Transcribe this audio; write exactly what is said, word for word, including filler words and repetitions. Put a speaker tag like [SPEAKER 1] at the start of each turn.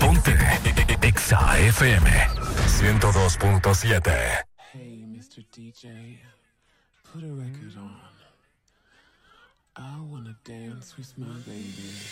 [SPEAKER 1] Ponte Exa F M ciento dos punto siete.
[SPEAKER 2] Hey, mister D J, put a record on. I wanna dance with my baby.